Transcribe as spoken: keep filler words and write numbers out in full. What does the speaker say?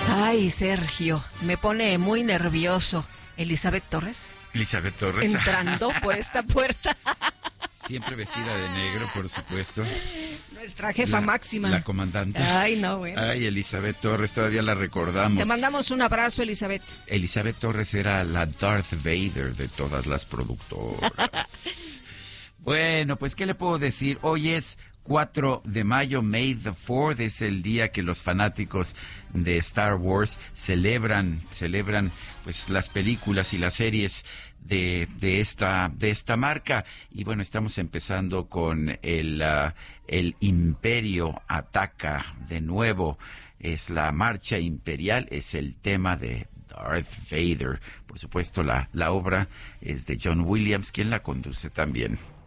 Ay, Sergio, me pone muy nervioso. Elizabeth Torres. Elizabeth Torres. Entrando por esta puerta. Siempre vestida de negro, por supuesto. Nuestra jefa la, máxima. La comandante. Ay, no, güey. Ay, Elizabeth Torres, todavía la recordamos. Te mandamos un abrazo, Elizabeth. Elizabeth Torres era la Darth Vader de todas las productoras. Bueno, pues, ¿qué le puedo decir? Hoy es cuatro de mayo, May the fourth, es el día que los fanáticos de Star Wars celebran, celebran pues las películas y las series de, de esta, de esta marca. Y bueno, estamos empezando con el, uh, el Imperio ataca de nuevo. Es la marcha imperial, es el tema de Darth Vader. Por supuesto, la, la obra es de John Williams, quien la conduce también.